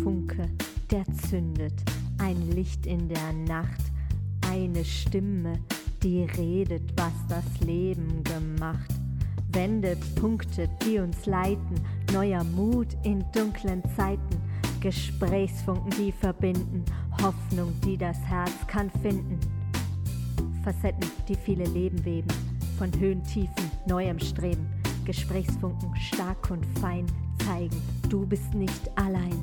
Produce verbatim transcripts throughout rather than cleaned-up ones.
Funke, der zündet, ein Licht in der Nacht, eine Stimme, die redet, was das Leben gemacht. Wendepunkte, die uns leiten, neuer Mut in dunklen Zeiten, Gesprächsfunken, die verbinden, Hoffnung, die das Herz kann finden. Facetten, die viele Leben weben, von Höhen, Tiefen, neuem Streben, Gesprächsfunken, stark und fein, zeigen, du bist nicht allein.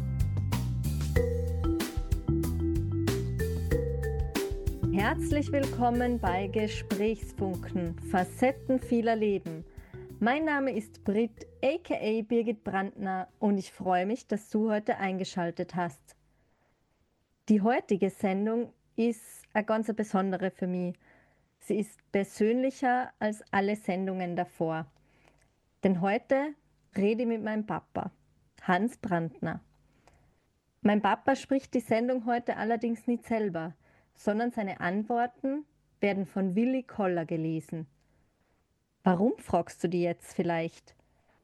Herzlich willkommen bei Gesprächsfunken, Facetten vieler Leben. Mein Name ist Brit, aka Birgit Brandner, und ich freue mich, dass du heute eingeschaltet hast. Die heutige Sendung ist eine ganz besondere für mich. Sie ist persönlicher als alle Sendungen davor. Denn heute rede ich mit meinem Papa, Hans Brandner. Mein Papa spricht die Sendung heute allerdings nicht selber, sondern seine Antworten werden von Willi Koller gelesen. Warum, fragst du dich jetzt vielleicht?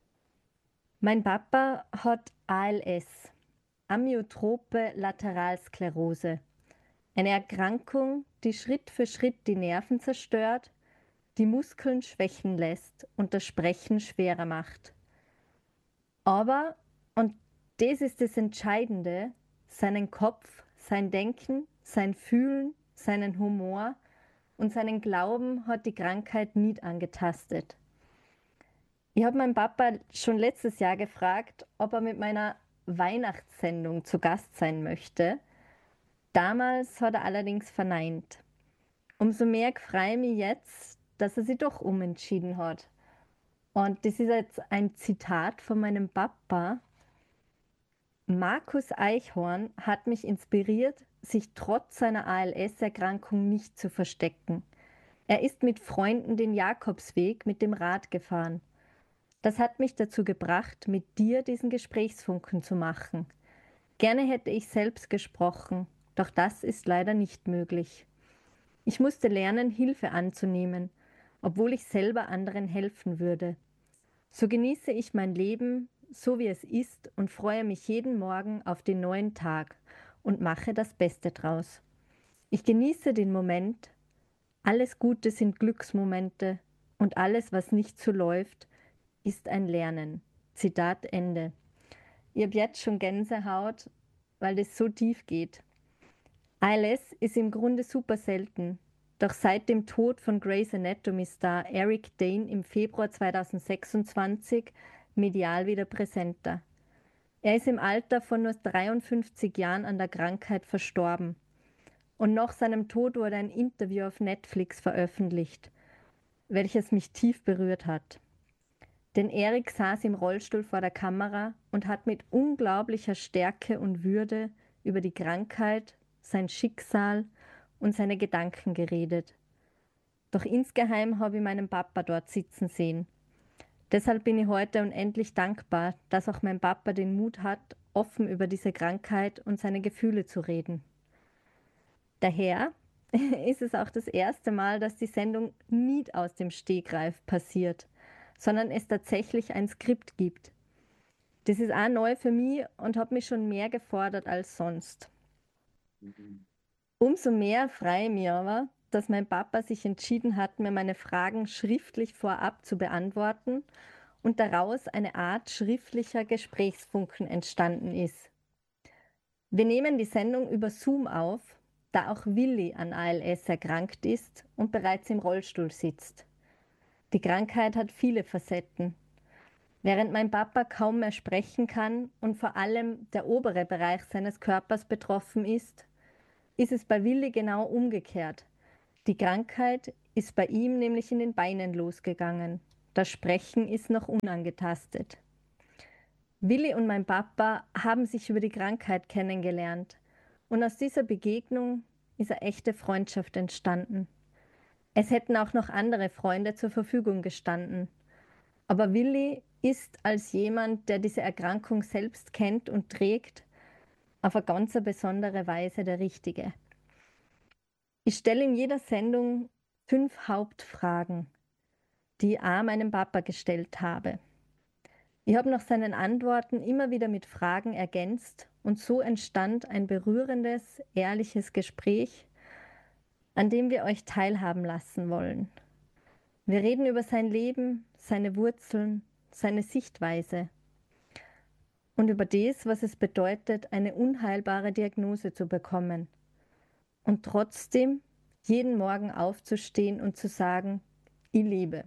Mein Papa hat A L S, Amyotrope Lateralsklerose, eine Erkrankung, die Schritt für Schritt die Nerven zerstört, die Muskeln schwächen lässt und das Sprechen schwerer macht. Aber, und das ist das Entscheidende, seinen Kopf, sein Denken, sein Fühlen, seinen Humor und seinen Glauben hat die Krankheit nicht angetastet. Ich habe meinen Papa schon letztes Jahr gefragt, ob er mit meiner Weihnachtssendung zu Gast sein möchte. Damals hat er allerdings verneint. Umso mehr freue ich mich jetzt, dass er sich doch umentschieden hat. Und das ist jetzt ein Zitat von meinem Papa. Markus Eichhorn hat mich inspiriert, sich trotz seiner A L S-Erkrankung nicht zu verstecken. Er ist mit Freunden den Jakobsweg mit dem Rad gefahren. Das hat mich dazu gebracht, mit dir diesen Gesprächsfunken zu machen. Gerne hätte ich selbst gesprochen, doch das ist leider nicht möglich. Ich musste lernen, Hilfe anzunehmen, obwohl ich selber anderen helfen würde. So genieße ich mein Leben, so wie es ist, und freue mich jeden Morgen auf den neuen Tag und mache das Beste draus. Ich genieße den Moment, alles Gute sind Glücksmomente und alles, was nicht so läuft, ist ein Lernen. Zitat Ende. Ich habe jetzt schon Gänsehaut, weil das so tief geht. A L S ist im Grunde super selten, doch seit dem Tod von Grey's Anatomy-Star Eric Dane im Februar zweitausendsechsundzwanzig medial wieder präsenter. Er ist im Alter von nur dreiundfünfzig Jahren an der Krankheit verstorben. Und nach seinem Tod wurde ein Interview auf Netflix veröffentlicht, welches mich tief berührt hat. Denn Eric saß im Rollstuhl vor der Kamera und hat mit unglaublicher Stärke und Würde über die Krankheit, sein Schicksal und seine Gedanken geredet. Doch insgeheim habe ich meinen Papa dort sitzen sehen. Deshalb bin ich heute unendlich dankbar, dass auch mein Papa den Mut hat, offen über diese Krankheit und seine Gefühle zu reden. Daher ist es auch das erste Mal, dass die Sendung nicht aus dem Stegreif passiert, sondern es tatsächlich ein Skript gibt. Das ist auch neu für mich und hat mich schon mehr gefordert als sonst. Umso mehr freue ich mich aber, dass mein Papa sich entschieden hat, mir meine Fragen schriftlich vorab zu beantworten und daraus eine Art schriftlicher Gesprächsfunken entstanden ist. Wir nehmen die Sendung über Zoom auf, da auch Willi an A L S erkrankt ist und bereits im Rollstuhl sitzt. Die Krankheit hat viele Facetten. Während mein Papa kaum mehr sprechen kann und vor allem der obere Bereich seines Körpers betroffen ist, ist es bei Willi genau umgekehrt. Die Krankheit ist bei ihm nämlich in den Beinen losgegangen. Das Sprechen ist noch unangetastet. Willi und mein Papa haben sich über die Krankheit kennengelernt und aus dieser Begegnung ist eine echte Freundschaft entstanden. Es hätten auch noch andere Freunde zur Verfügung gestanden. Aber Willi ist als jemand, der diese Erkrankung selbst kennt und trägt, auf eine ganz besondere Weise der Richtige. Ich stelle in jeder Sendung fünf Hauptfragen, die ich auch meinem Papa gestellt habe. Ich habe nach seinen Antworten immer wieder mit Fragen ergänzt und so entstand ein berührendes, ehrliches Gespräch, an dem wir euch teilhaben lassen wollen. Wir reden über sein Leben, seine Wurzeln, seine Sichtweise und über das, was es bedeutet, eine unheilbare Diagnose zu bekommen und trotzdem jeden Morgen aufzustehen und zu sagen, ich liebe.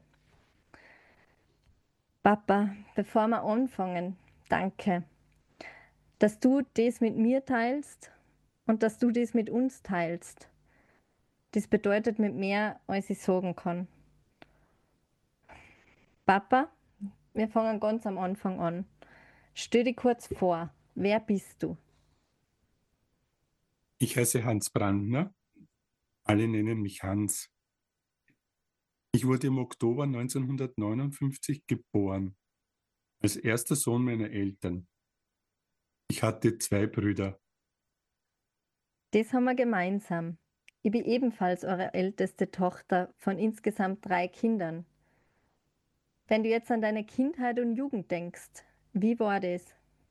Papa, bevor wir anfangen, danke, dass du das mit mir teilst und dass du das mit uns teilst. Das bedeutet mit mehr, als ich sagen kann. Papa, wir fangen ganz am Anfang an. Stell dich kurz vor. Wer bist du? Ich heiße Hans Brandner. Alle nennen mich Hans. Ich wurde im Oktober neunzehnhundertneunundfünfzig geboren, als erster Sohn meiner Eltern. Ich hatte zwei Brüder. Das haben wir gemeinsam. Ich bin ebenfalls eure älteste Tochter von insgesamt drei Kindern. Wenn du jetzt an deine Kindheit und Jugend denkst, wie war das?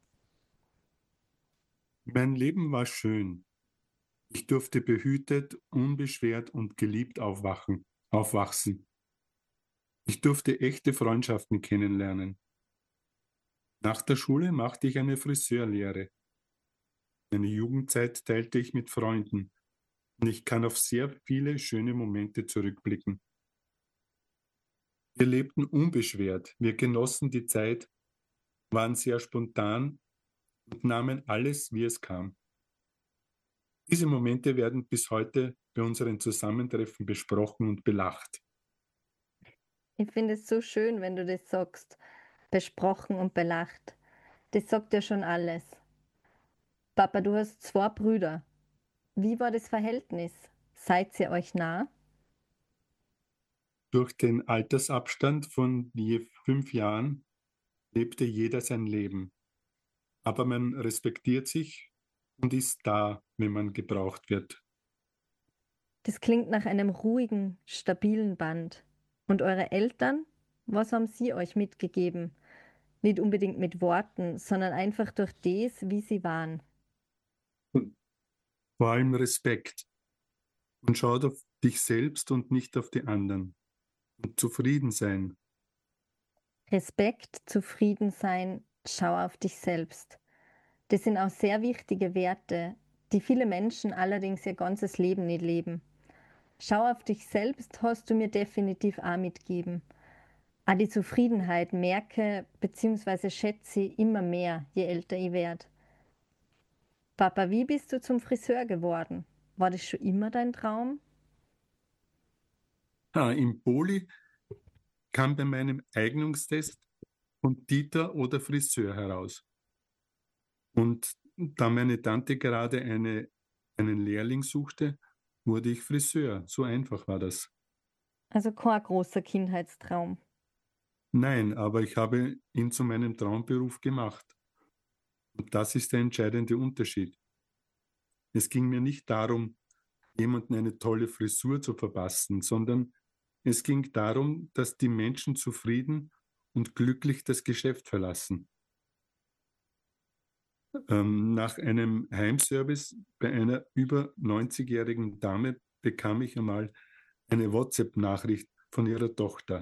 Mein Leben war schön. Ich durfte behütet, unbeschwert und geliebt aufwachen, aufwachsen. Ich durfte echte Freundschaften kennenlernen. Nach der Schule machte ich eine Friseurlehre. Meine Jugendzeit teilte ich mit Freunden und ich kann auf sehr viele schöne Momente zurückblicken. Wir lebten unbeschwert, wir genossen die Zeit, waren sehr spontan und nahmen alles, wie es kam. Diese Momente werden bis heute bei unseren Zusammentreffen besprochen und belacht. Ich finde es so schön, wenn du das sagst. Besprochen und belacht. Das sagt ja schon alles. Papa, du hast zwei Brüder. Wie war das Verhältnis? Seid ihr euch nah? Durch den Altersabstand von je fünf Jahren lebte jeder sein Leben. Aber man respektiert sich und ist da, wenn man gebraucht wird. Das klingt nach einem ruhigen, stabilen Band. Und eure Eltern? Was haben sie euch mitgegeben? Nicht unbedingt mit Worten, sondern einfach durch das, wie sie waren. Und vor allem Respekt. Und schaut auf dich selbst und nicht auf die anderen. Und zufrieden sein. Respekt, zufrieden sein, schau auf dich selbst. Das sind auch sehr wichtige Werte, die viele Menschen allerdings ihr ganzes Leben nicht leben. Schau auf dich selbst, hast du mir definitiv auch mitgeben. Auch die Zufriedenheit merke bzw. schätze ich immer mehr, je älter ich werde. Papa, wie bist du zum Friseur geworden? War das schon immer dein Traum? Ah, im Poli kam bei meinem Eignungstest Konditor oder Friseur heraus. Und da meine Tante gerade eine, einen Lehrling suchte, wurde ich Friseur. So einfach war das. Also kein großer Kindheitstraum. Nein, aber ich habe ihn zu meinem Traumberuf gemacht. Und das ist der entscheidende Unterschied. Es ging mir nicht darum, jemandem eine tolle Frisur zu verpassen, sondern es ging darum, dass die Menschen zufrieden und glücklich das Geschäft verlassen. Ähm, nach einem Heimservice bei einer über neunzigjährigen Dame bekam ich einmal eine WhatsApp-Nachricht von ihrer Tochter.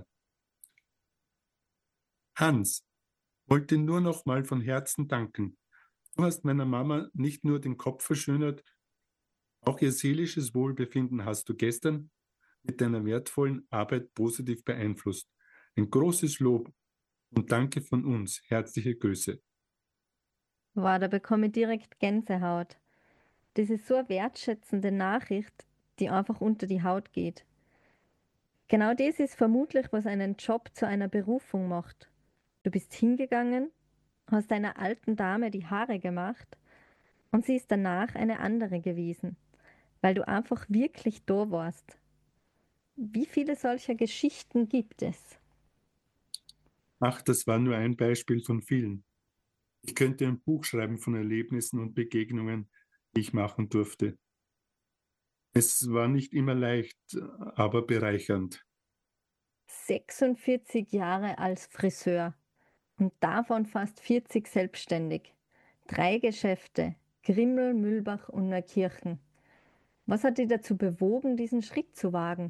Hans, wollte nur noch mal von Herzen danken. Du hast meiner Mama nicht nur den Kopf verschönert, auch ihr seelisches Wohlbefinden hast du gestern mit deiner wertvollen Arbeit positiv beeinflusst. Ein großes Lob und Danke von uns. Herzliche Grüße. Wow, da bekomme ich direkt Gänsehaut. Das ist so eine wertschätzende Nachricht, die einfach unter die Haut geht. Genau das ist vermutlich, was einen Job zu einer Berufung macht. Du bist hingegangen, hast einer alten Dame die Haare gemacht und sie ist danach eine andere gewesen, weil du einfach wirklich da warst. Wie viele solcher Geschichten gibt es? Ach, das war nur ein Beispiel von vielen. Ich könnte ein Buch schreiben von Erlebnissen und Begegnungen, die ich machen durfte. Es war nicht immer leicht, aber bereichernd. sechsundvierzig Jahre als Friseur. und davon fast vierzig selbstständig. Drei Geschäfte, Grimmel, Mühlbach und Neukirchen. Was hat dich dazu bewogen, diesen Schritt zu wagen?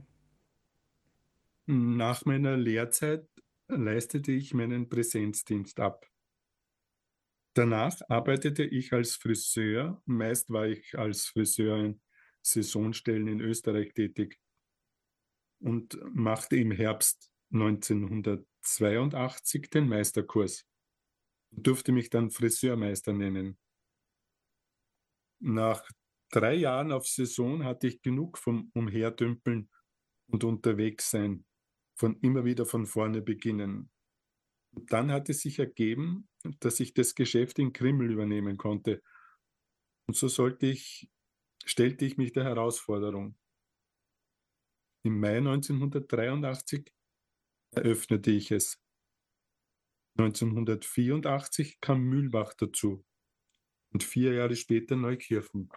Nach meiner Lehrzeit leistete ich meinen Präsenzdienst ab. Danach arbeitete ich als Friseur. Meist war ich als Friseur in Saisonstellen in Österreich tätig und machte im Herbst neunzehnhundertzweiundachtzig den Meisterkurs und durfte mich dann Friseurmeister nennen. Nach drei Jahren auf Saison hatte ich genug vom Umherdümpeln und unterwegs sein, von immer wieder von vorne beginnen. Und dann hat es sich ergeben, dass ich das Geschäft in Krimml übernehmen konnte. Und so sollte ich, stellte ich mich der Herausforderung. Im Mai neunzehnhundertdreiundachtzig eröffnete ich es. neunzehnhundertvierundachtzig kam Mühlbach dazu und vier Jahre später Neukirchen.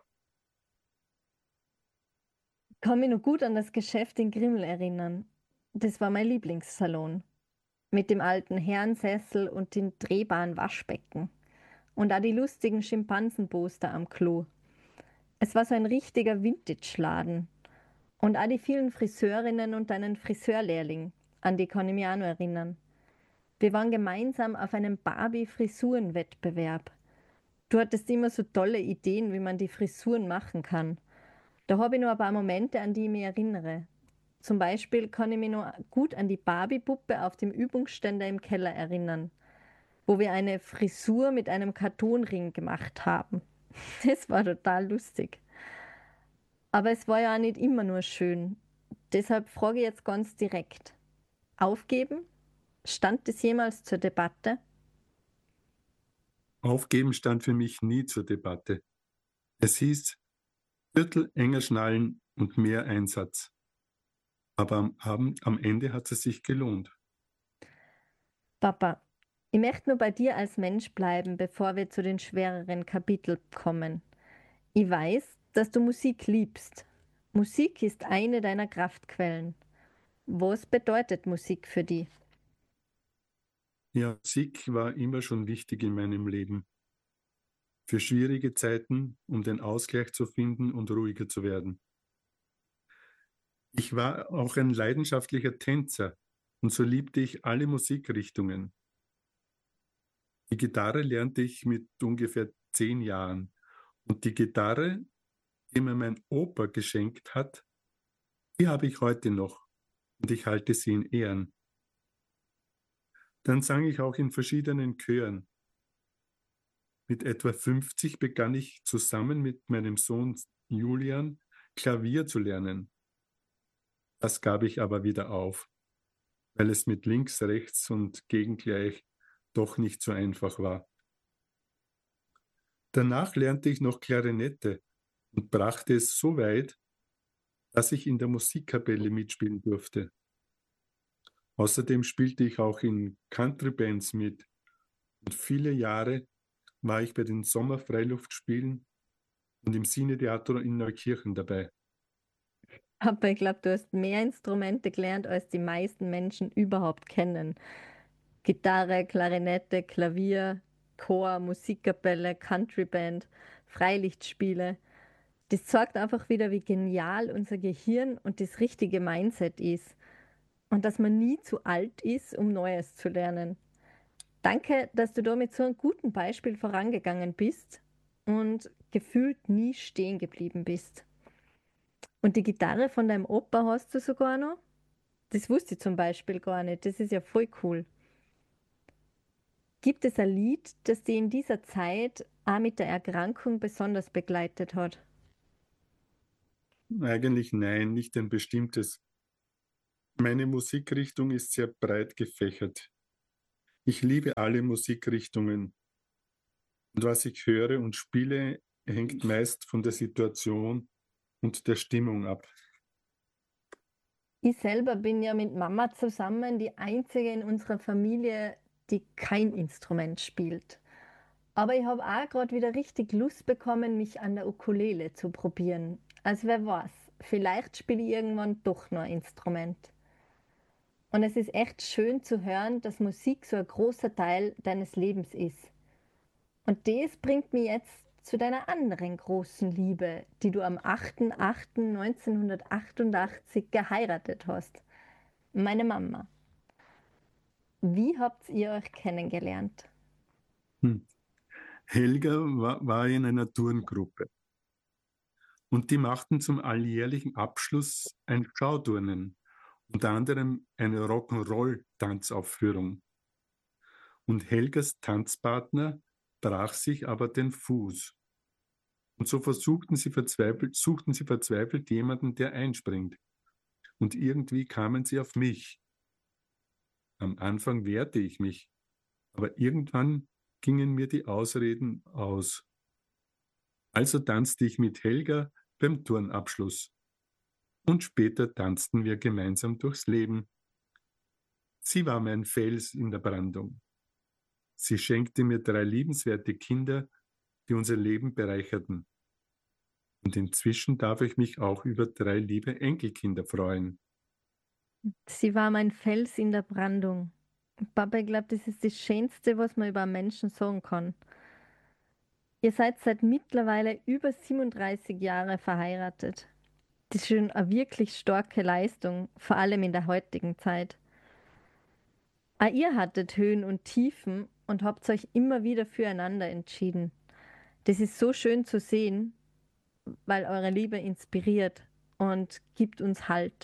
Ich kann mich noch gut an das Geschäft in Grimmel erinnern. Das war mein Lieblingssalon. Mit dem alten Herrensessel und den drehbaren Waschbecken. Und auch die lustigen Schimpansenposter am Klo. Es war so ein richtiger Vintage-Laden. Und auch die vielen Friseurinnen und deinen Friseurlehrling, an die kann ich mich auch noch erinnern. Wir waren gemeinsam auf einem Barbie-Frisurenwettbewerb. Du hattest immer so tolle Ideen, wie man die Frisuren machen kann. Da habe ich noch ein paar Momente, an die ich mich erinnere. Zum Beispiel kann ich mich noch gut an die Barbie-Puppe auf dem Übungsständer im Keller erinnern, wo wir eine Frisur mit einem Kartonring gemacht haben. Das war total lustig. Aber es war ja auch nicht immer nur schön. Deshalb frage ich jetzt ganz direkt. Aufgeben? Stand das jemals zur Debatte? Aufgeben stand für mich nie zur Debatte. Es hieß, Gürtel enger schnallen und mehr Einsatz. Aber am Abend, am Ende hat es sich gelohnt. Papa, ich möchte nur bei dir als Mensch bleiben, bevor wir zu den schwereren Kapiteln kommen. Ich weiß, dass du Musik liebst. Musik ist eine deiner Kraftquellen. Was bedeutet Musik für dich? Ja, Musik war immer schon wichtig in meinem Leben. Für schwierige Zeiten, um den Ausgleich zu finden und ruhiger zu werden. Ich war auch ein leidenschaftlicher Tänzer und so liebte ich alle Musikrichtungen. Die Gitarre lernte ich mit ungefähr zehn Jahren und die Gitarre, die mir mein Opa geschenkt hat, die habe ich heute noch und ich halte sie in Ehren. Dann sang ich auch in verschiedenen Chören. Mit etwa fünfzig begann ich zusammen mit meinem Sohn Julian Klavier zu lernen. Das gab ich aber wieder auf, weil es mit links, rechts und gegengleich doch nicht so einfach war. Danach lernte ich noch Klarinette und brachte es so weit, dass ich in der Musikkapelle mitspielen durfte. Außerdem spielte ich auch in Country-Bands mit und viele Jahre war ich bei den Sommerfreiluftspielen und im Cine-Theater in Neukirchen dabei. Aber ich glaube, du hast mehr Instrumente gelernt, als die meisten Menschen überhaupt kennen. Gitarre, Klarinette, Klavier, Chor, Musikkapelle, Countryband, Freilichtspiele. Das zeigt einfach wieder, wie genial unser Gehirn und das richtige Mindset ist. Und dass man nie zu alt ist, um Neues zu lernen. Danke, dass du da mit so einem guten Beispiel vorangegangen bist und gefühlt nie stehen geblieben bist. Und die Gitarre von deinem Opa hast du sogar noch? Das wusste ich zum Beispiel gar nicht. Das ist ja voll cool. Gibt es ein Lied, das dich in dieser Zeit auch mit der Erkrankung besonders begleitet hat? Eigentlich nein, nicht ein bestimmtes. Meine Musikrichtung ist sehr breit gefächert. Ich liebe alle Musikrichtungen. Und was ich höre und spiele, hängt meist von der Situation und der Stimmung ab. Ich selber bin ja mit Mama zusammen die einzige in unserer Familie, die kein Instrument spielt. Aber ich habe auch gerade wieder richtig Lust bekommen, mich an der Ukulele zu probieren. Also wer weiß, vielleicht spiele ich irgendwann doch noch ein Instrument. Und es ist echt schön zu hören, dass Musik so ein großer Teil deines Lebens ist. Und das bringt mich jetzt zu deiner anderen großen Liebe, die du am achter achter neunzehnhundertachtundachtzig geheiratet hast. Meine Mama. Wie habt ihr euch kennengelernt? Hm. Helga war, war in einer Turngruppe und die machten zum alljährlichen Abschluss ein Schauturnen, unter anderem eine Rock'n'Roll-Tanzaufführung. Und Helgas Tanzpartner brach sich aber den Fuß. Und so versuchten sie verzweifelt, suchten sie verzweifelt jemanden, der einspringt. Und irgendwie kamen sie auf mich. Am Anfang wehrte ich mich, aber irgendwann gingen mir die Ausreden aus. Also tanzte ich mit Helga beim Turnabschluss. Und später tanzten wir gemeinsam durchs Leben. Sie war mein Fels in der Brandung. Sie schenkte mir drei liebenswerte Kinder, die unser Leben bereicherten. Und inzwischen darf ich mich auch über drei liebe Enkelkinder freuen. Sie war mein Fels in der Brandung. Papa, ich glaube, das ist das Schönste, was man über einen Menschen sagen kann. Ihr seid seit mittlerweile über siebenunddreißig Jahre verheiratet. Das ist schon eine wirklich starke Leistung, vor allem in der heutigen Zeit. Auch ihr hattet Höhen und Tiefen und habt euch immer wieder füreinander entschieden. Das ist so schön zu sehen, weil eure Liebe inspiriert und gibt uns Halt.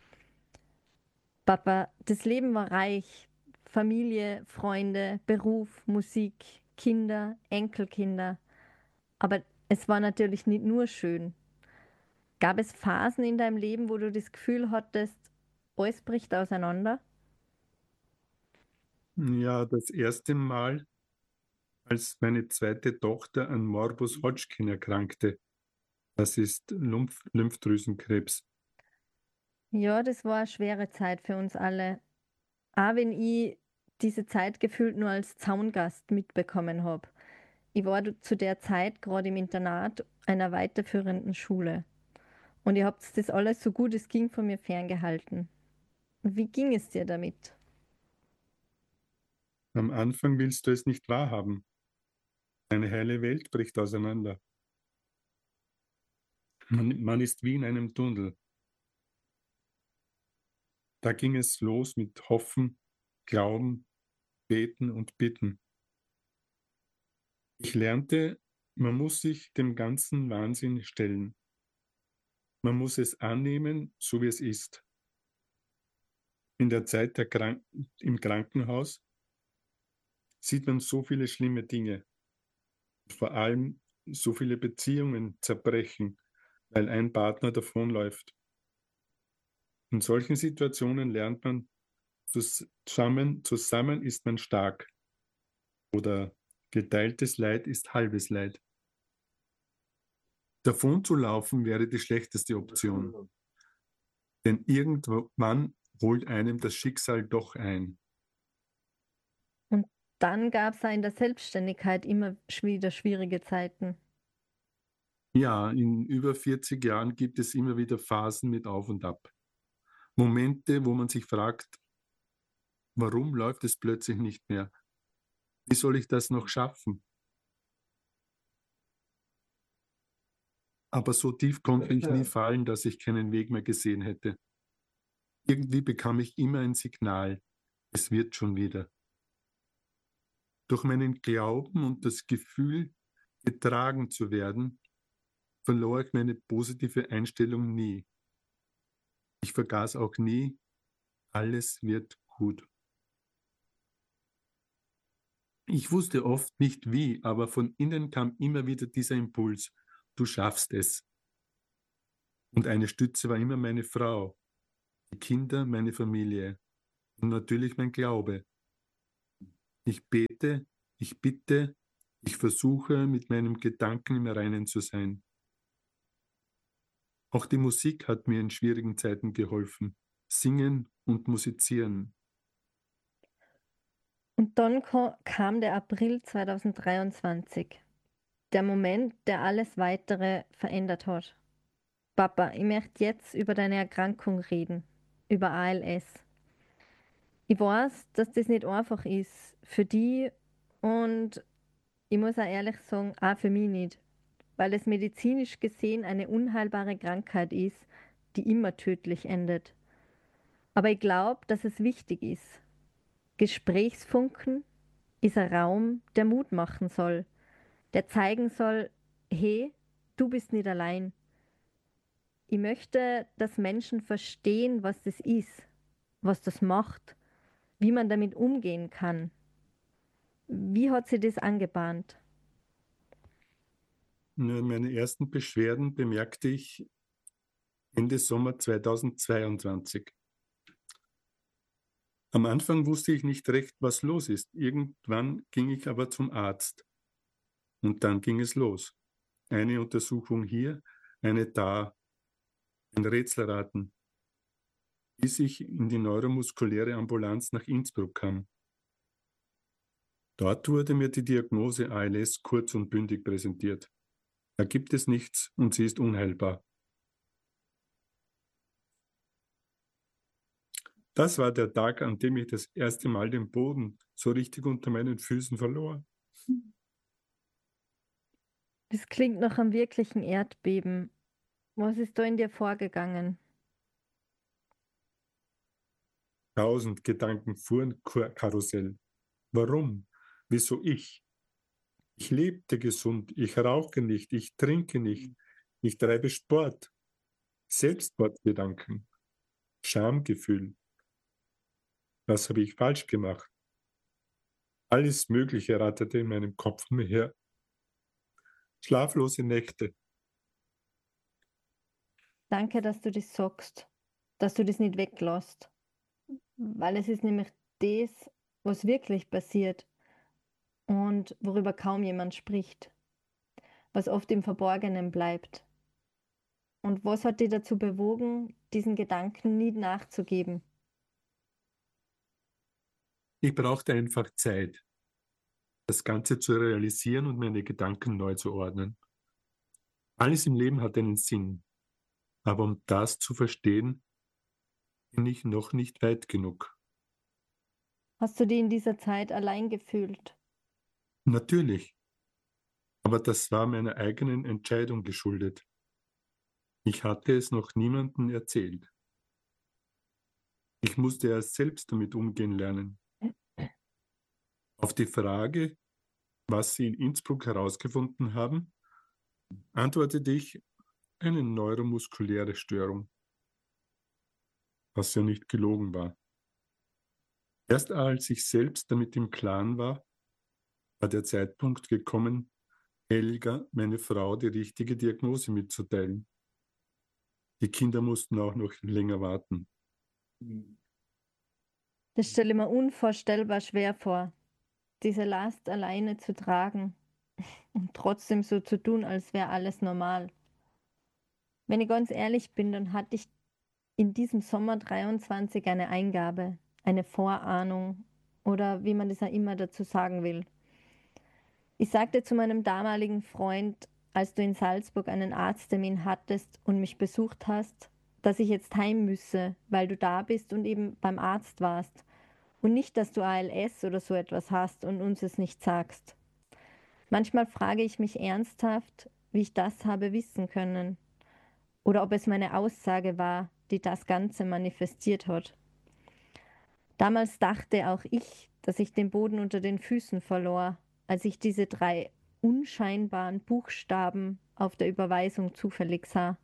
Papa, das Leben war reich. Familie, Freunde, Beruf, Musik, Kinder, Enkelkinder. Aber es war natürlich nicht nur schön. Gab es Phasen in deinem Leben, wo du das Gefühl hattest, alles bricht auseinander? Ja, das erste Mal, als meine zweite Tochter an Morbus Hodgkin erkrankte. Das ist Lymph Lymphdrüsenkrebs. Ja, das war eine schwere Zeit für uns alle. Auch wenn ich diese Zeit gefühlt nur als Zaungast mitbekommen habe. Ich war zu der Zeit gerade im Internat einer weiterführenden Schule. Und ihr habt das alles so gut es ging von mir ferngehalten. Wie ging es dir damit? Am Anfang willst du es nicht wahrhaben. Eine heile Welt bricht auseinander. Man, man ist wie in einem Tunnel. Da ging es los mit Hoffen, Glauben, Beten und Bitten. Ich lernte, man muss sich dem ganzen Wahnsinn stellen. Man muss es annehmen, so wie es ist. In der Zeit der Krank im Krankenhaus sieht man so viele schlimme Dinge. Vor allem so viele Beziehungen zerbrechen, weil ein Partner davonläuft. In solchen Situationen lernt man, zusammen, zusammen ist man stark. Oder geteiltes Leid ist halbes Leid. Davon zu laufen wäre die schlechteste Option. Denn irgendwann holt einem das Schicksal doch ein. Und dann gab es in der Selbstständigkeit immer wieder schwierige Zeiten. Ja, in über vierzig Jahren gibt es immer wieder Phasen mit Auf und Ab. Momente, wo man sich fragt, warum läuft es plötzlich nicht mehr? Wie soll ich das noch schaffen? Aber so tief konnte ich nie fallen, dass ich keinen Weg mehr gesehen hätte. Irgendwie bekam ich immer ein Signal, es wird schon wieder. Durch meinen Glauben und das Gefühl, getragen zu werden, verlor ich meine positive Einstellung nie. Ich vergaß auch nie, alles wird gut. Ich wusste oft nicht wie, aber von innen kam immer wieder dieser Impuls, du schaffst es. Und eine Stütze war immer meine Frau, die Kinder, meine Familie und natürlich mein Glaube. Ich bete, ich bitte, ich versuche, mit meinem Gedanken im Reinen zu sein. Auch die Musik hat mir in schwierigen Zeiten geholfen. Singen und musizieren. Und dann ko- kam der April zweitausenddreiundzwanzig, der Moment, der alles weitere verändert hat. Papa, ich möchte jetzt über deine Erkrankung reden, über A L S. Ich weiß, dass das nicht einfach ist für die und ich muss auch ehrlich sagen, auch für mich nicht, weil es medizinisch gesehen eine unheilbare Krankheit ist, die immer tödlich endet. Aber ich glaube, dass es wichtig ist. Gesprächsfunken ist ein Raum, der Mut machen soll, der zeigen soll, hey, du bist nicht allein. Ich möchte, dass Menschen verstehen, was das ist, was das macht, wie man damit umgehen kann. Wie hat sie das angebahnt? Meine ersten Beschwerden bemerkte ich Ende Sommer zweitausendzweiundzwanzig. Am Anfang wusste ich nicht recht, was los ist. Irgendwann ging ich aber zum Arzt. Und dann ging es los. Eine Untersuchung hier, eine da, ein Rätselraten, bis ich in die neuromuskuläre Ambulanz nach Innsbruck kam. Dort wurde mir die Diagnose A L S kurz und bündig präsentiert. Da gibt es nichts und sie ist unheilbar. Das war der Tag, an dem ich das erste Mal den Boden so richtig unter meinen Füßen verlor. Das klingt nach einem wirklichen Erdbeben. Was ist da in dir vorgegangen? Tausend Gedanken fuhren Karussell. Warum? Wieso ich? Ich lebte gesund, ich rauche nicht, ich trinke nicht, ich treibe Sport. Selbstmordgedanken, Schamgefühl. Was habe ich falsch gemacht? Alles Mögliche ratterte in meinem Kopf umher. Schlaflose Nächte. Danke, dass du das sagst, dass du das nicht weglässt, weil es ist nämlich das, was wirklich passiert und worüber kaum jemand spricht, was oft im Verborgenen bleibt. Und was hat dich dazu bewogen, diesen Gedanken nie nachzugeben? Ich brauchte einfach Zeit, das Ganze zu realisieren und meine Gedanken neu zu ordnen. Alles im Leben hat einen Sinn, aber um das zu verstehen, bin ich noch nicht weit genug. Hast du dich in dieser Zeit allein gefühlt? Natürlich, aber das war meiner eigenen Entscheidung geschuldet. Ich hatte es noch niemandem erzählt. Ich musste erst selbst damit umgehen lernen. Auf die Frage, was Sie in Innsbruck herausgefunden haben, antwortete ich, eine neuromuskuläre Störung, was ja nicht gelogen war. Erst als ich selbst damit im Klaren war, war der Zeitpunkt gekommen, Helga, meine Frau, die richtige Diagnose mitzuteilen. Die Kinder mussten auch noch länger warten. Das stelle ich mir unvorstellbar schwer vor, diese Last alleine zu tragen und trotzdem so zu tun, als wäre alles normal. Wenn ich ganz ehrlich bin, dann hatte ich in diesem Sommer dreiundzwanzig eine Eingabe, eine Vorahnung oder wie man das auch immer dazu sagen will. Ich sagte zu meinem damaligen Freund, als du in Salzburg einen Arzttermin hattest und mich besucht hast, dass ich jetzt heim müsse, weil du da bist und eben beim Arzt warst. Und nicht, dass du A L S oder so etwas hast und uns es nicht sagst. Manchmal frage ich mich ernsthaft, wie ich das habe wissen können. Oder ob es meine Aussage war, die das Ganze manifestiert hat. Damals dachte auch ich, dass ich den Boden unter den Füßen verlor, als ich diese drei unscheinbaren Buchstaben auf der Überweisung zufällig sah.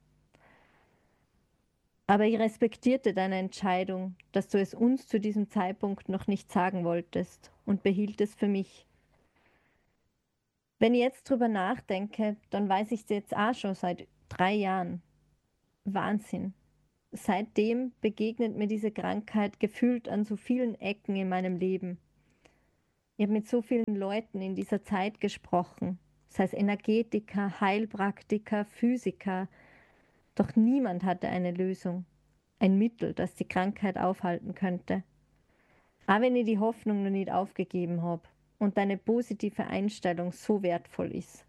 Aber ich respektierte deine Entscheidung, dass du es uns zu diesem Zeitpunkt noch nicht sagen wolltest und behielt es für mich. Wenn ich jetzt drüber nachdenke, dann weiß ich es jetzt auch schon seit drei Jahren. Wahnsinn. Seitdem begegnet mir diese Krankheit gefühlt an so vielen Ecken in meinem Leben. Ich habe mit so vielen Leuten in dieser Zeit gesprochen, sei es Energetiker, Heilpraktiker, Physiker, doch niemand hatte eine Lösung, ein Mittel, das die Krankheit aufhalten könnte. Auch wenn ich die Hoffnung noch nicht aufgegeben habe und deine positive Einstellung so wertvoll ist.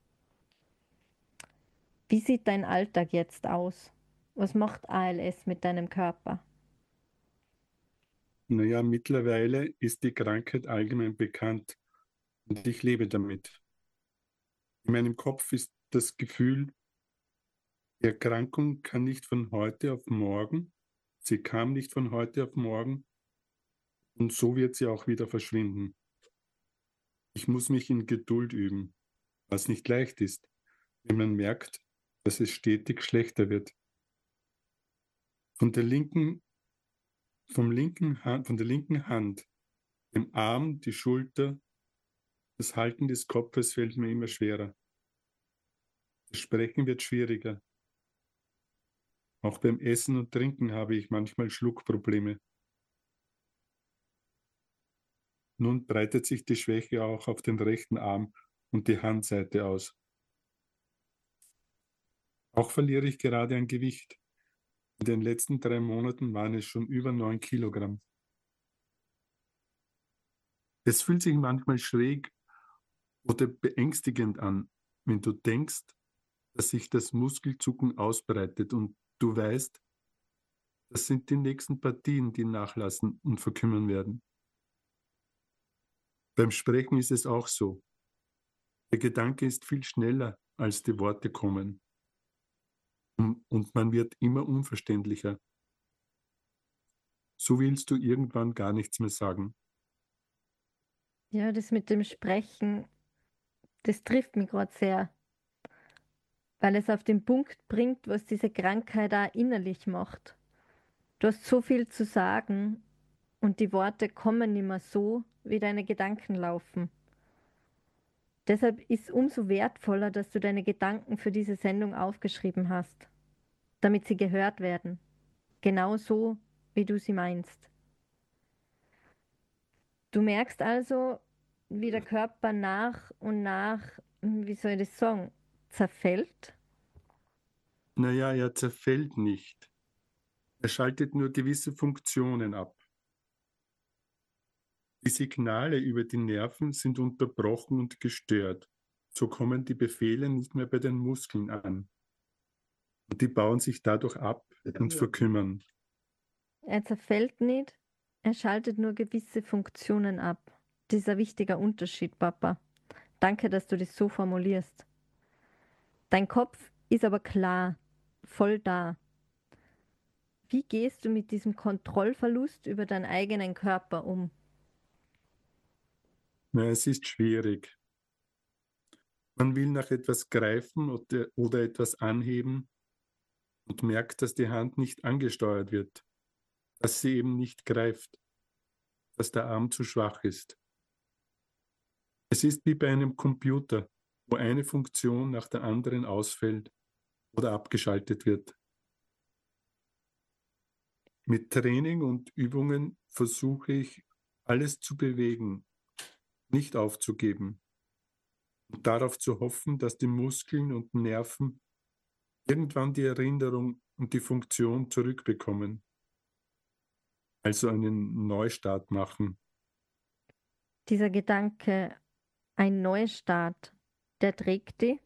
Wie sieht dein Alltag jetzt aus? Was macht A L S mit deinem Körper? Naja, mittlerweile ist die Krankheit allgemein bekannt und ich lebe damit. In meinem Kopf ist das Gefühl, die Erkrankung kann nicht von heute auf morgen, sie kam nicht von heute auf morgen und so wird sie auch wieder verschwinden. Ich muss mich in Geduld üben, was nicht leicht ist, wenn man merkt, dass es stetig schlechter wird. Von der linken, vom linken Hand, von der linken Hand, dem Arm, die Schulter, das Halten des Kopfes fällt mir immer schwerer. Das Sprechen wird schwieriger. Auch beim Essen und Trinken habe ich manchmal Schluckprobleme. Nun breitet sich die Schwäche auch auf den rechten Arm und die Handseite aus. Auch verliere ich gerade an Gewicht. In den letzten drei Monaten waren es schon über neun Kilogramm. Es fühlt sich manchmal schräg oder beängstigend an, wenn du denkst, dass sich das Muskelzucken ausbreitet und du weißt, das sind die nächsten Partien, die nachlassen und verkümmern werden. Beim Sprechen ist es auch so. Der Gedanke ist viel schneller, als die Worte kommen. Und man wird immer unverständlicher. So willst du irgendwann gar nichts mehr sagen. Ja, das mit dem Sprechen, das trifft mich gerade sehr, weil es auf den Punkt bringt, was diese Krankheit auch innerlich macht. Du hast so viel zu sagen und die Worte kommen nicht mehr so, wie deine Gedanken laufen. Deshalb ist umso wertvoller, dass du deine Gedanken für diese Sendung aufgeschrieben hast, damit sie gehört werden. Genau so, wie du sie meinst. Du merkst also, wie der Körper nach und nach, wie soll ich das sagen, zerfällt. Naja, er zerfällt nicht. Er schaltet nur gewisse Funktionen ab. Die Signale über die Nerven sind unterbrochen und gestört. So kommen die Befehle nicht mehr bei den Muskeln an. Und die bauen sich dadurch ab und verkümmern. Er zerfällt nicht, er schaltet nur gewisse Funktionen ab. Das ist ein wichtiger Unterschied, Papa. Danke, dass du das so formulierst. Dein Kopf ist aber klar, voll da. Wie gehst du mit diesem Kontrollverlust über deinen eigenen Körper um? Na, es ist schwierig. Man will nach etwas greifen oder, oder etwas anheben und merkt, dass die Hand nicht angesteuert wird, dass sie eben nicht greift, dass der Arm zu schwach ist. Es ist wie bei einem Computer, wo eine Funktion nach der anderen ausfällt oder abgeschaltet wird. Mit Training und Übungen versuche ich, alles zu bewegen, nicht aufzugeben und darauf zu hoffen, dass die Muskeln und Nerven irgendwann die Erinnerung und die Funktion zurückbekommen, also einen Neustart machen. Dieser Gedanke, ein Neustart, der trägt dich.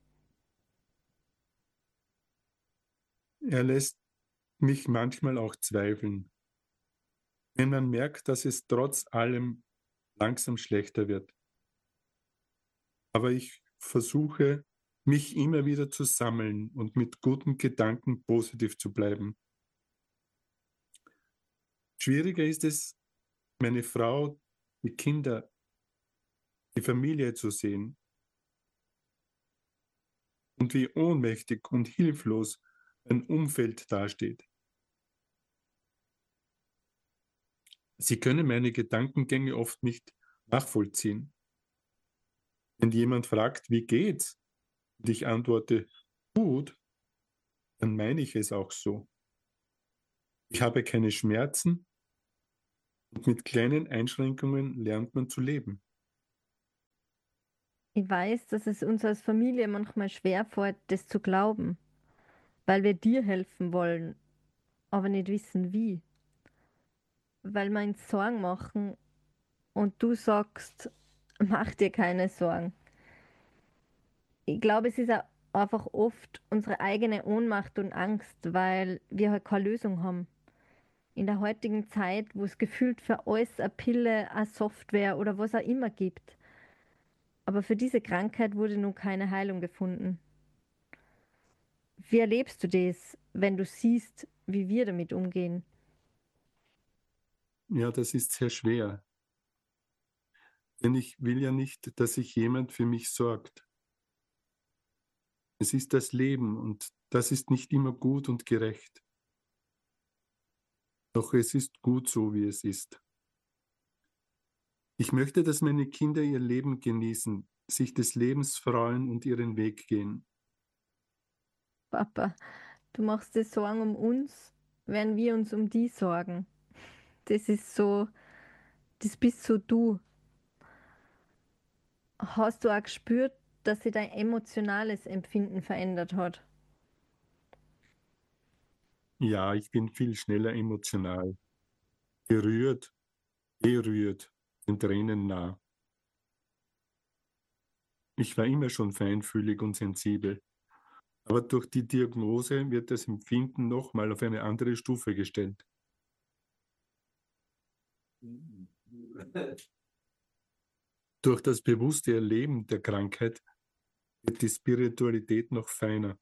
Er lässt mich manchmal auch zweifeln, wenn man merkt, dass es trotz allem langsam schlechter wird. Aber ich versuche, mich immer wieder zu sammeln und mit guten Gedanken positiv zu bleiben. Schwieriger ist es, meine Frau, die Kinder, die Familie zu sehen und wie ohnmächtig und hilflos ein Umfeld dasteht. Sie können meine Gedankengänge oft nicht nachvollziehen. Wenn jemand fragt, wie geht's? Und ich antworte, gut, dann meine ich es auch so. Ich habe keine Schmerzen und mit kleinen Einschränkungen lernt man zu leben. Ich weiß, dass es uns als Familie manchmal schwerfällt, das zu glauben, weil wir dir helfen wollen, aber nicht wissen wie. Weil wir uns Sorgen machen und du sagst, mach dir keine Sorgen. Ich glaube, es ist auch einfach oft unsere eigene Ohnmacht und Angst, weil wir halt keine Lösung haben. in der heutigen Zeit, wo es gefühlt für alles eine Pille, eine Software oder was auch immer gibt. Aber für diese Krankheit wurde nun keine Heilung gefunden. Wie erlebst du das, wenn du siehst, wie wir damit umgehen? Ja, das ist sehr schwer, denn ich will ja nicht, dass sich jemand für mich sorgt. Es ist das Leben und das ist nicht immer gut und gerecht. Doch es ist gut so, wie es ist. Ich möchte, dass meine Kinder ihr Leben genießen, sich des Lebens freuen und ihren Weg gehen. Papa, du machst dir Sorgen um uns, während wir uns um die sorgen. Das ist so, das bist so du. Hast du auch gespürt, dass sich dein emotionales Empfinden verändert hat? Ja, ich bin viel schneller emotional, gerührt, berührt, den Tränen nah. Ich war immer schon feinfühlig und sensibel, aber durch die Diagnose wird das Empfinden nochmal auf eine andere Stufe gestellt. Durch das bewusste Erleben der Krankheit wird die Spiritualität noch feiner.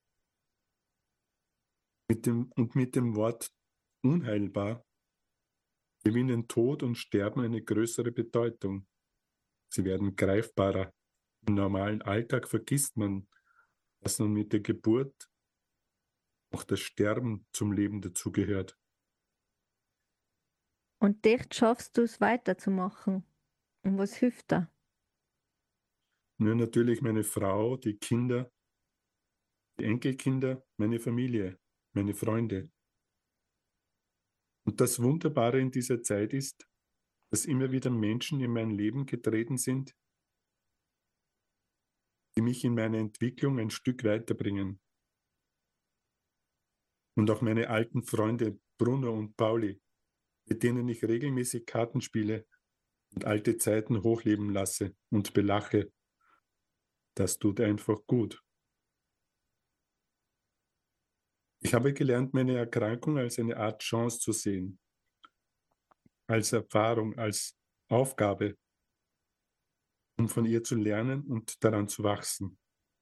Mit dem, und mit dem Wort unheilbar gewinnen Tod und Sterben eine größere Bedeutung. Sie werden greifbarer. Im normalen Alltag vergisst man, dass nun mit der Geburt auch das Sterben zum Leben dazugehört. Und echt schaffst du es weiterzumachen. Und was hilft da? Nur natürlich meine Frau, die Kinder, die Enkelkinder, meine Familie, meine Freunde. Und das Wunderbare in dieser Zeit ist, dass immer wieder Menschen in mein Leben getreten sind, die mich in meiner Entwicklung ein Stück weiterbringen. Und auch meine alten Freunde Bruno und Pauli, mit denen ich regelmäßig Karten spiele und alte Zeiten hochleben lasse und belache. Das tut einfach gut. Ich habe gelernt, meine Erkrankung als eine Art Chance zu sehen, als Erfahrung, als Aufgabe, um von ihr zu lernen und daran zu wachsen.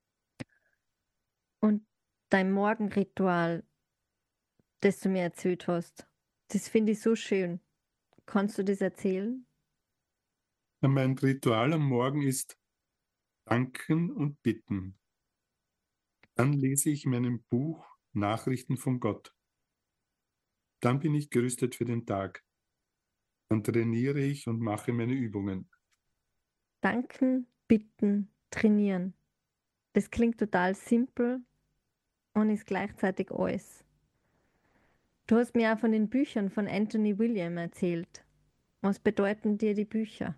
Und dein Morgenritual, das du mir erzählt hast, das finde ich so schön. Kannst du das erzählen? Mein Ritual am Morgen ist Danken und Bitten. Dann lese ich in meinem Buch Nachrichten von Gott. Dann bin ich gerüstet für den Tag. Dann trainiere ich und mache meine Übungen. Danken, bitten, trainieren. Das klingt total simpel und ist gleichzeitig alles. Du hast mir auch von den Büchern von Anthony William erzählt. Was bedeuten dir die Bücher?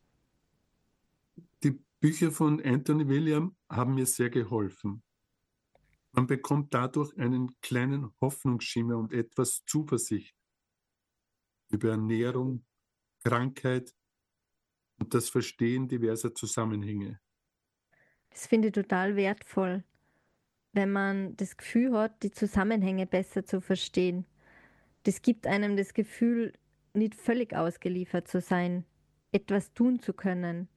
Die Bücher von Anthony William haben mir sehr geholfen. Man bekommt dadurch einen kleinen Hoffnungsschimmer und etwas Zuversicht über Ernährung, Krankheit und das Verstehen diverser Zusammenhänge. Das finde ich total wertvoll, wenn man das Gefühl hat, die Zusammenhänge besser zu verstehen. Das gibt einem das Gefühl, nicht völlig ausgeliefert zu sein, etwas tun zu können.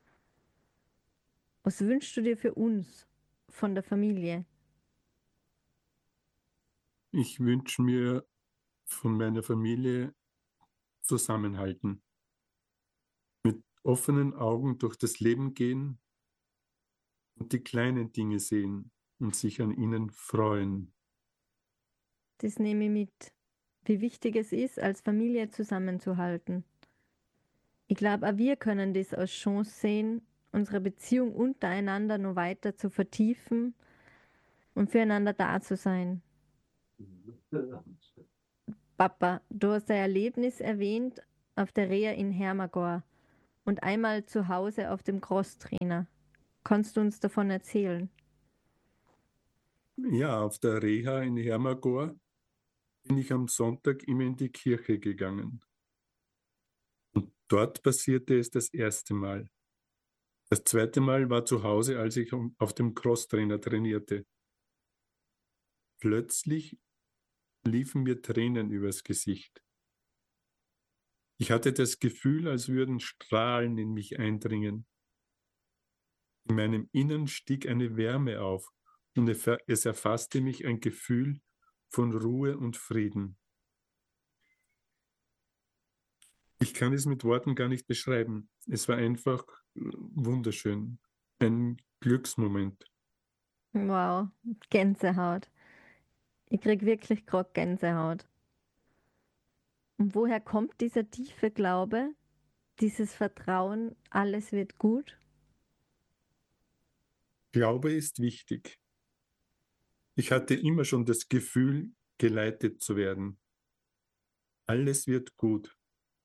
Was wünschst du dir für uns von der Familie? Ich wünsche mir von meiner Familie Zusammenhalten, mit offenen Augen durch das Leben gehen und die kleinen Dinge sehen und sich an ihnen freuen. Das nehme ich mit, wie wichtig es ist, als Familie zusammenzuhalten. Ich glaube, auch wir können das als Chance sehen, unsere Beziehung untereinander noch weiter zu vertiefen und füreinander da zu sein. Papa, du hast ein Erlebnis erwähnt auf der Reha in Hermagor und einmal zu Hause auf dem Crosstrainer. Kannst du uns davon erzählen? Ja, auf der Reha in Hermagor bin ich am Sonntag immer in die Kirche gegangen. Und dort passierte es das erste Mal. Das zweite Mal war zu Hause, als ich auf dem Crosstrainer trainierte. Plötzlich liefen mir Tränen übers Gesicht. Ich hatte das Gefühl, als würden Strahlen in mich eindringen. In meinem Innern stieg eine Wärme auf und es erfasste mich ein Gefühl von Ruhe und Frieden. Ich kann es mit Worten gar nicht beschreiben. Es war einfach wunderschön. Ein Glücksmoment. Wow, Gänsehaut. Ich krieg wirklich gerade Gänsehaut. Und woher kommt dieser tiefe Glaube, dieses Vertrauen, alles wird gut? Glaube ist wichtig. Ich hatte immer schon das Gefühl, geleitet zu werden. Alles wird gut.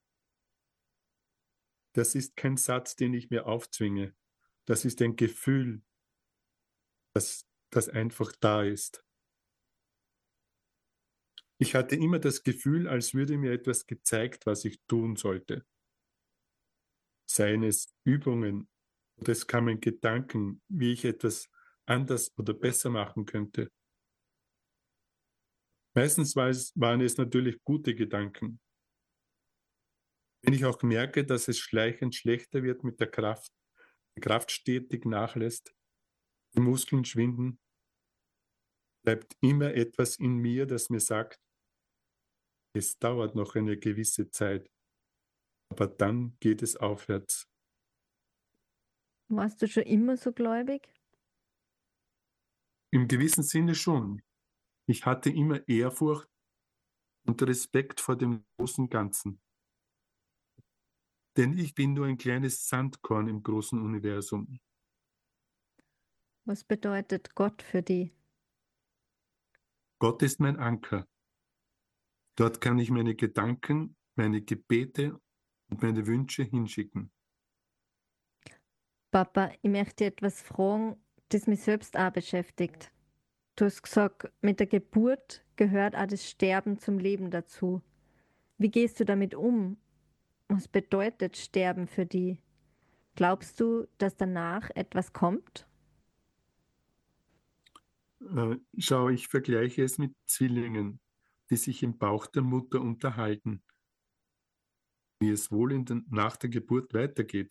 Das ist kein Satz, den ich mir aufzwinge. Das ist ein Gefühl, das, das einfach da ist. Ich hatte immer das Gefühl, als würde mir etwas gezeigt, was ich tun sollte. Seien es Übungen oder es kamen Gedanken, wie ich etwas anders oder besser machen könnte. Meistens war es, waren es natürlich gute Gedanken. Wenn ich auch merke, dass es schleichend schlechter wird mit der Kraft, die Kraft stetig nachlässt, die Muskeln schwinden, bleibt immer etwas in mir, das mir sagt, es dauert noch eine gewisse Zeit, aber dann geht es aufwärts. Warst du schon immer so gläubig? Im gewissen Sinne schon. Ich hatte immer Ehrfurcht und Respekt vor dem großen Ganzen. Denn ich bin nur ein kleines Sandkorn im großen Universum. Was bedeutet Gott für dich? Gott ist mein Anker. Dort kann ich meine Gedanken, meine Gebete und meine Wünsche hinschicken. Papa, ich möchte dir etwas fragen, das mich selbst auch beschäftigt. Du hast gesagt, mit der Geburt gehört auch das Sterben zum Leben dazu. Wie gehst du damit um? Was bedeutet Sterben für dich? Glaubst du, dass danach etwas kommt? Äh, schau, ich vergleiche es mit Zwillingen, die sich im Bauch der Mutter unterhalten, wie es wohl in den, nach der Geburt weitergeht.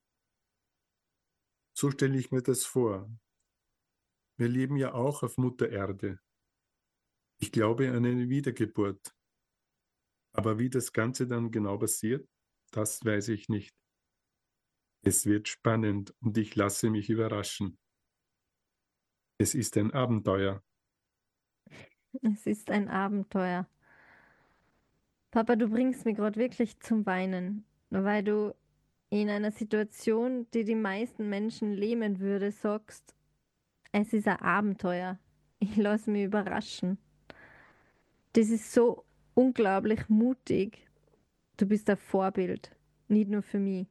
So stelle ich mir das vor. Wir leben ja auch auf Mutter Erde. Ich glaube an eine Wiedergeburt. Aber wie das Ganze dann genau passiert, das weiß ich nicht. Es wird spannend und ich lasse mich überraschen. Es ist ein Abenteuer. Es ist ein Abenteuer. Papa, du bringst mich gerade wirklich zum Weinen, weil du in einer Situation, die die meisten Menschen lähmen würde, sagst, es ist ein Abenteuer. Ich lasse mich überraschen. Das ist so unglaublich mutig. Du bist ein Vorbild, nicht nur für mich.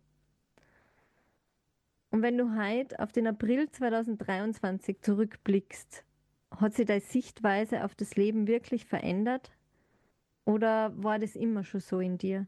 Und wenn du heute auf den April zweitausenddreiundzwanzig zurückblickst, hat sich deine Sichtweise auf das Leben wirklich verändert? Oder war das immer schon so in dir?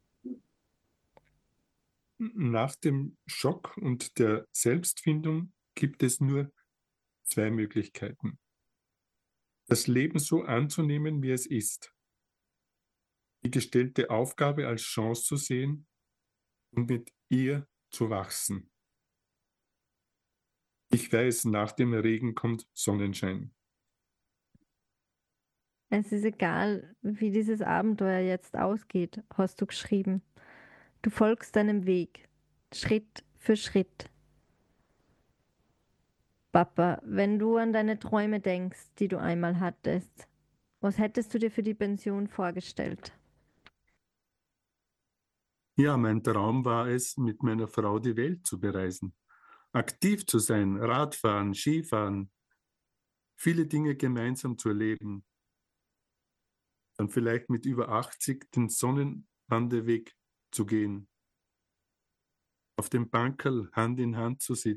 Nach dem Schock und der Selbstfindung gibt es nur zwei Möglichkeiten. Das Leben so anzunehmen, wie es ist. Die gestellte Aufgabe als Chance zu sehen und mit ihr zu wachsen. Ich weiß, nach dem Regen kommt Sonnenschein. Es ist egal, wie dieses Abenteuer jetzt ausgeht, hast du geschrieben. Du folgst deinem Weg, Schritt für Schritt. Papa, wenn du an deine Träume denkst, die du einmal hattest, was hättest du dir für die Pension vorgestellt? Ja, mein Traum war es, mit meiner Frau die Welt zu bereisen. Aktiv zu sein, Radfahren, Skifahren, viele Dinge gemeinsam zu erleben. Dann vielleicht mit über achtzig den Sonnenwanderweg zu gehen, auf dem Bankerl Hand in Hand zu sitzen